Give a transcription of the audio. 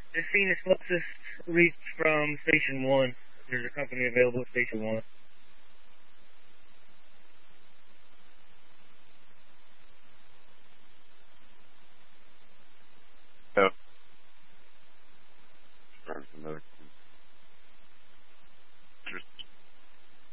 The Phoenix Lexus reached from Station 1. There's a company available at Station 1. Oh. Another